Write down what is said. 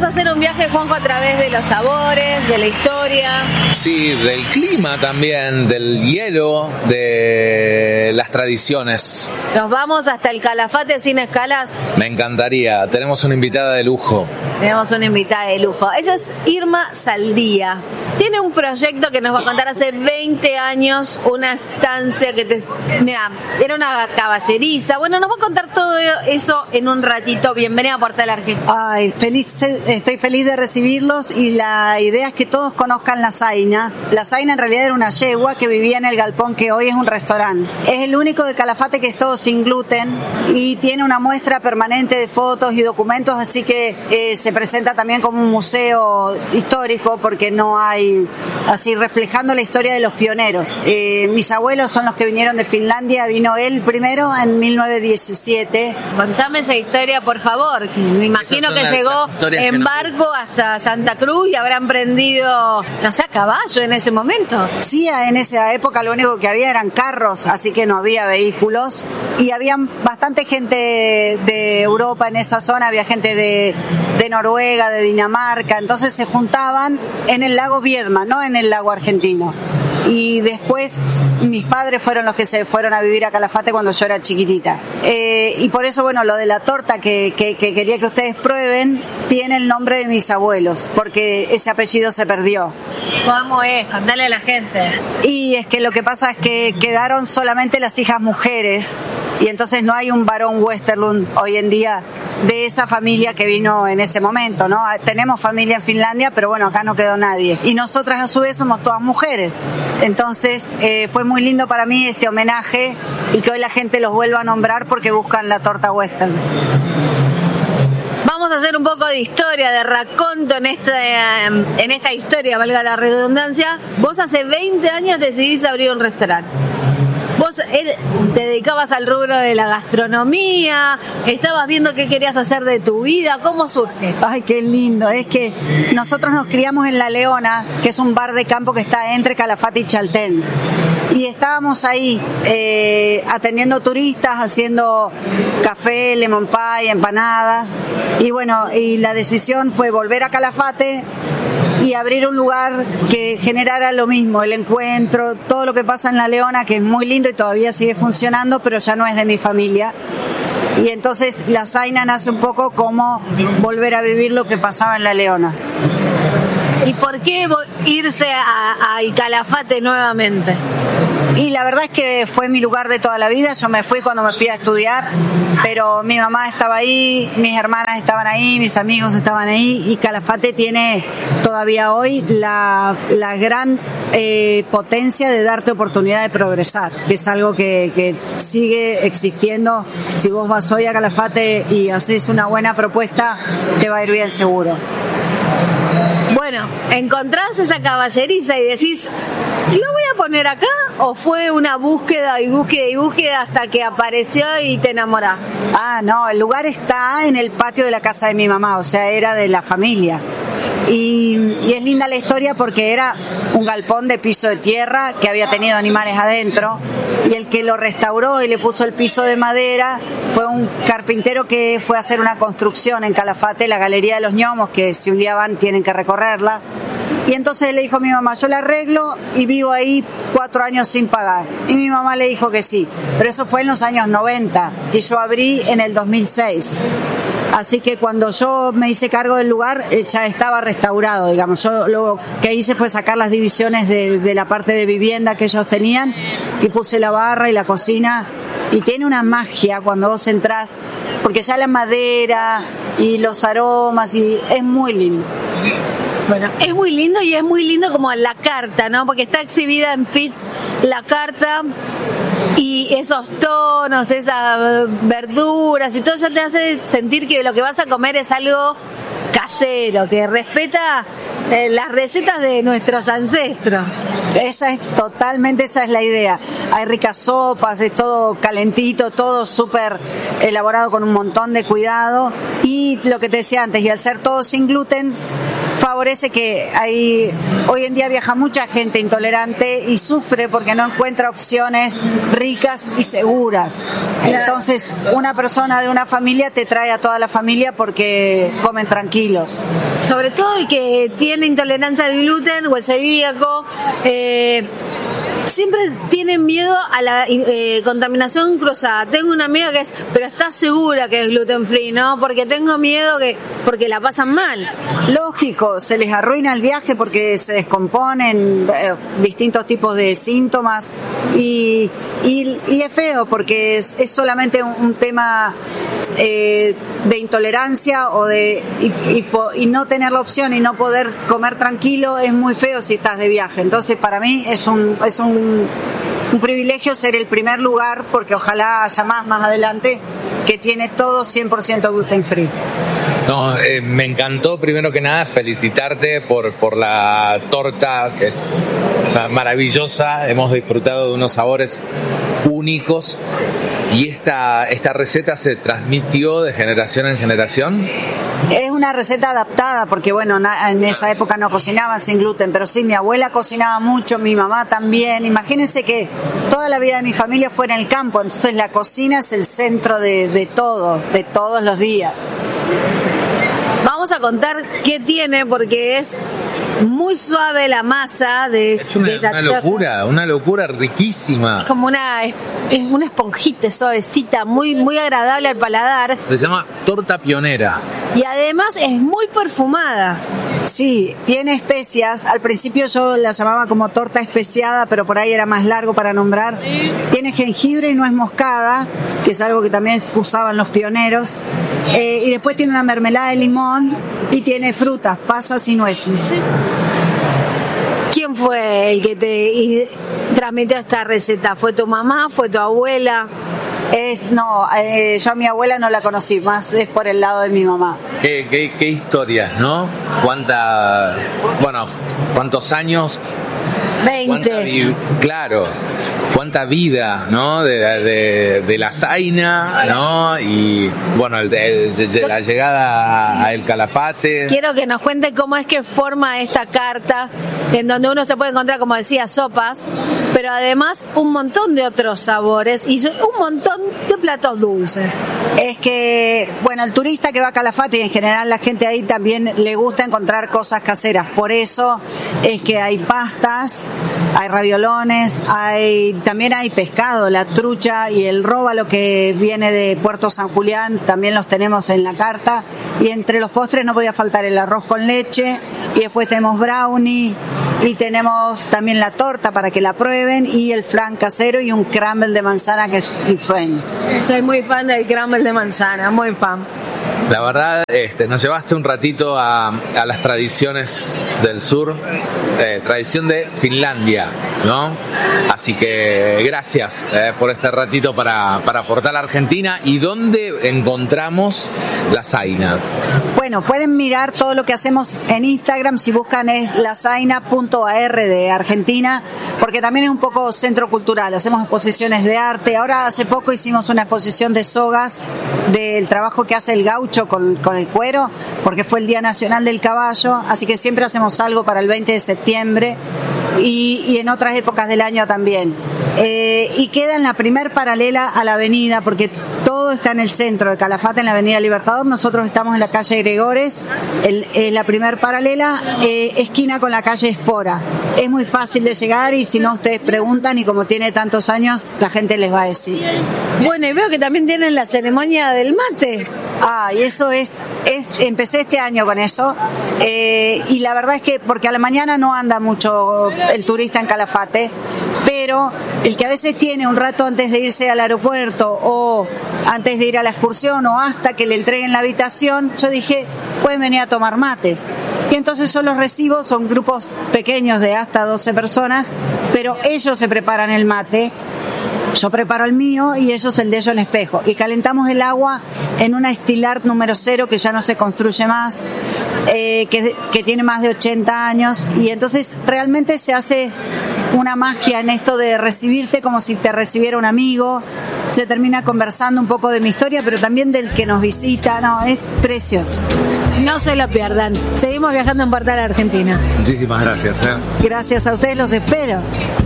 a hacer un viaje, Juanjo, a través de los sabores, de la historia. Sí, del clima también, del hielo, de las tradiciones. Nos vamos hasta el Calafate sin escalas. Me encantaría, tenemos una invitada de lujo. Tenemos una invitada de lujo. Ella es Irma Saldía. Tiene un proyecto que nos va a contar hace 20 años, una estancia que mira, era una caballeriza. Bueno, nos va a contar todo eso en un ratito. Bienvenida a Portal Argentina. Ay, estoy feliz de recibirlos y la idea es que todos conozcan La Zaina. La Zaina en realidad era una yegua que vivía en el galpón que hoy es un restaurante. Es el único de Calafate que es todo sin gluten y tiene una muestra permanente de fotos y documentos, así que se presenta también como un museo histórico porque no hay así reflejando la historia de los pioneros. Mis abuelos son los que vinieron de Finlandia, vino él primero en 1917. Contame esa historia, por favor. Me imagino que llegó en barco hasta Santa Cruz y habrán prendido, no sé, a caballo en ese momento. Sí, en esa época lo único que había eran carros, así que no había vehículos y había bastante gente de Europa en esa zona, había gente de Noruega, de Dinamarca, entonces se juntaban en el lago Viedma, no en el lago argentino. Y después mis padres fueron los que se fueron a vivir a Calafate cuando yo era chiquitita. Y por eso, bueno, lo de la torta que quería que ustedes prueben tiene el nombre de mis abuelos, porque ese apellido se perdió. ¿Cómo es? Contale a la gente. Y es que lo que pasa es que quedaron solamente las hijas mujeres y entonces no hay un varón Westerlund hoy en día de esa familia que vino en ese momento, ¿no? Tenemos familia en Finlandia, pero bueno, acá no quedó nadie. Y nosotras a su vez somos todas mujeres. Entonces fue muy lindo para mí este homenaje y que hoy la gente los vuelva a nombrar porque buscan la torta Western. Vamos a hacer un poco de historia, de raconto en esta historia, valga la redundancia. Vos hace 20 años decidís abrir un restaurante. Vos te dedicabas al rubro de la gastronomía, estabas viendo qué querías hacer de tu vida, ¿cómo surge? Ay, qué lindo, es que nosotros nos criamos en La Leona, que es un bar de campo que está entre Calafate y Chaltén. Y estábamos ahí atendiendo turistas, haciendo café, lemon pie, empanadas. Y bueno, y la decisión fue volver a Calafate y abrir un lugar que generara lo mismo, el encuentro, todo lo que pasa en La Leona, que es muy lindo y todavía sigue funcionando, pero ya no es de mi familia. Y entonces La Zaina nace un poco como volver a vivir lo que pasaba en La Leona. ¿Y por qué irse al Calafate nuevamente? Y la verdad es que fue mi lugar de toda la vida. Yo me fui cuando me fui a estudiar, pero mi mamá estaba ahí, mis hermanas estaban ahí, mis amigos estaban ahí, y Calafate tiene todavía hoy la gran potencia de darte oportunidad de progresar, que es algo que sigue existiendo. Si vos vas hoy a Calafate y haces una buena propuesta, te va a ir bien seguro. Bueno, encontrás esa caballeriza y decís, ¿lo voy a poner acá? ¿O fue una búsqueda y búsqueda y búsqueda hasta que apareció y te enamorás? Ah, no, el lugar está en el patio de la casa de mi mamá, o sea, era de la familia. Y es linda la historia porque era un galpón de piso de tierra que había tenido animales adentro, y el que lo restauró y le puso el piso de madera fue un carpintero que fue a hacer una construcción en Calafate, la Galería de los Ñomos, que si un día van tienen que recorrerla. Y entonces le dijo a mi mamá, yo la arreglo y vivo ahí 4 años sin pagar. Y mi mamá le dijo que sí, pero eso fue en los años 90 y yo abrí en el 2006. Así que cuando yo me hice cargo del lugar ya estaba restaurado, digamos. Yo lo que hice fue sacar las divisiones de la parte de vivienda que ellos tenían y puse la barra y la cocina. Y tiene una magia cuando vos entrás, porque ya la madera y los aromas, y es muy lindo. Bueno, es muy lindo y es muy lindo como la carta, ¿no? Porque está exhibida en FIT la carta y esos tonos, esas verduras y todo ya te hace sentir que lo que vas a comer es algo casero, que respeta las recetas de nuestros ancestros. Esa es la idea. Hay ricas sopas, es todo calentito, todo súper elaborado con un montón de cuidado. Y lo que te decía antes, y al ser todo sin gluten, favorece que hoy en día viaja mucha gente intolerante y sufre porque no encuentra opciones ricas y seguras. Entonces, una persona de una familia te trae a toda la familia porque comen tranquilos. Sobre todo el que tiene intolerancia al gluten o el celíaco, siempre tienen miedo a la contaminación cruzada. Tengo una amiga que pero está segura que es gluten free, ¿no? Porque tengo miedo porque la pasan mal. Lógico, se les arruina el viaje porque se descomponen distintos tipos de síntomas y es feo porque es solamente un tema de intolerancia y no tener la opción y no poder comer tranquilo es muy feo si estás de viaje. Entonces para mí es un privilegio ser el primer lugar, porque ojalá haya más adelante, que tiene todo 100% gluten free. No, me encantó, primero que nada, felicitarte por la torta, que es maravillosa. Hemos disfrutado de unos sabores únicos. ¿Y esta receta se transmitió de generación en generación? Es una receta adaptada porque, bueno, en esa época no cocinaban sin gluten, pero sí, mi abuela cocinaba mucho, mi mamá también. Imagínense que toda la vida de mi familia fue en el campo, entonces la cocina es el centro de todo, de todos los días. Vamos a contar qué tiene, porque es muy suave la masa es una locura riquísima. Es como una esponjita suavecita, muy agradable al paladar. Se llama torta pionera. Y además es muy perfumada. Sí, tiene especias. Al principio yo la llamaba como torta especiada, pero por ahí era más largo para nombrar. Tiene jengibre y nuez moscada, que es algo que también usaban los pioneros. Y después tiene una mermelada de limón y tiene frutas, pasas y nueces. ¿Quién fue el que te transmitió esta receta? ¿Fue tu mamá? ¿Fue tu abuela? Yo a mi abuela no la conocí, más es por el lado de mi mamá. Qué historias, ¿no? ¿Cuántos años? 20. Cuánta vida, ¿no? De la Zaina, ¿no? Y bueno, la llegada a El Calafate. Quiero que nos cuente cómo es que forma esta carta, en donde uno se puede encontrar, como decía, sopas, pero además un montón de otros sabores y un montón de platos dulces. Es que, bueno, el turista que va a Calafate y en general la gente ahí también le gusta encontrar cosas caseras. Por eso es que hay pastas, hay raviolones, también hay pescado, la trucha y el róbalo que viene de Puerto San Julián, también los tenemos en la carta. Y entre los postres no podía faltar el arroz con leche, y después tenemos brownie, y tenemos también la torta para que la prueben, y el flan casero y un crumble de manzana que es un sueño. Soy muy fan del crumble de manzana, muy fan. La verdad, nos llevaste un ratito a las tradiciones del sur, tradición de Finlandia, ¿no? Así que gracias por este ratito para aportar a Argentina. ¿Y dónde encontramos la Zaina? Bueno, pueden mirar todo lo que hacemos en Instagram, si buscan es lazaina.ar de Argentina, porque también es un poco centro cultural, hacemos exposiciones de arte. Ahora hace poco hicimos una exposición de sogas, del trabajo que hace el gaucho con el cuero, porque fue el Día Nacional del Caballo, así que siempre hacemos algo para el 20 de septiembre y en otras épocas del año también. Y queda en la primer paralela a la avenida, porque todo está en el centro de Calafate, en la avenida Libertador. Nosotros estamos en la calle Gregores, en la primer paralela, esquina con la calle Espora. Es muy fácil de llegar y si no ustedes preguntan, y como tiene tantos años, la gente les va a decir. Bueno, y veo que también tienen la ceremonia del mate. Y eso empecé este año con eso, y la verdad es que, porque a la mañana no anda mucho el turista en Calafate, pero el que a veces tiene un rato antes de irse al aeropuerto o antes de ir a la excursión o hasta que le entreguen la habitación, yo dije, pueden venir a tomar mates. Y entonces yo los recibo, son grupos pequeños de hasta 12 personas, pero ellos se preparan el mate. Yo preparo el mío y ellos el de ellos en espejo. Y calentamos el agua en una Stilart número 0 que ya no se construye más, que tiene más de 80 años. Y entonces realmente se hace una magia en esto de recibirte como si te recibiera un amigo. Se termina conversando un poco de mi historia, pero también del que nos visita. No, es precioso. No se lo pierdan. Seguimos viajando en Portal Argentina. Muchísimas gracias. Gracias a ustedes, los espero.